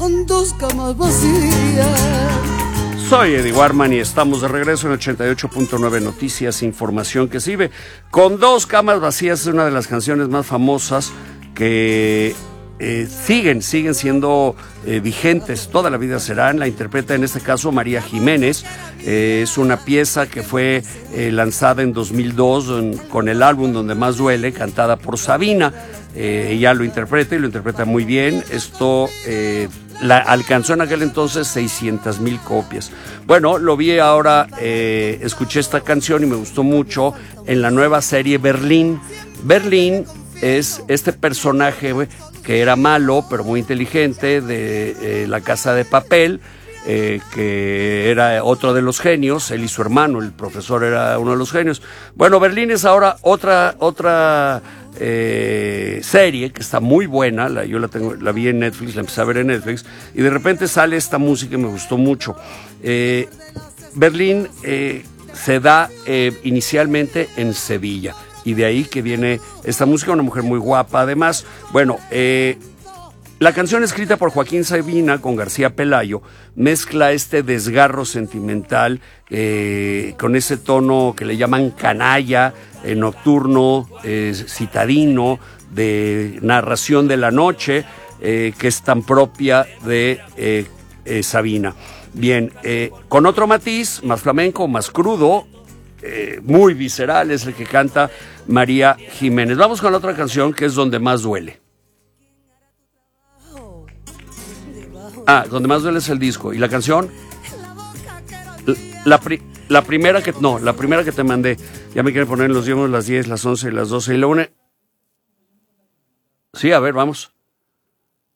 con 2 camas vacías. Soy Eddie Warman y estamos de regreso en 88.9 Noticias, información que sirve. Con 2 camas vacías es una de las canciones más famosas que siguen siendo vigentes, toda la vida serán. La interpreta en este caso María Jiménez. Es una pieza que fue lanzada en 2002 con el álbum Donde Más Duele, cantada por Sabina. Ella lo interpreta y lo interpreta muy bien. Esto alcanzó en aquel entonces 600,000 copias. Bueno, lo vi ahora, escuché esta canción y me gustó mucho en la nueva serie Berlín. Berlín es este personaje que era malo pero muy inteligente de La Casa de Papel, que era otro de los genios. Él y su hermano, el profesor, era uno de los genios. Bueno, Berlín es ahora otra serie que está muy buena. Yo la vi en Netflix, la empecé a ver en Netflix y de repente sale esta música y me gustó mucho. Berlín se da inicialmente en Sevilla y de ahí que viene esta música, una mujer muy guapa además. Bueno, la canción escrita por Joaquín Sabina con García Pelayo mezcla este desgarro sentimental con ese tono que le llaman canalla, nocturno, citadino, de narración de la noche, que es tan propia de Sabina. Bien, con otro matiz, más flamenco, más crudo, muy visceral, es el que canta María Jiménez. Vamos con la otra canción, que es Donde Más Duele. Donde Más Duele es el disco. ¿Y la canción? La primera que te mandé. Ya me quieren poner los 10, las 11, las 12 y la 1. Sí, a ver, vamos.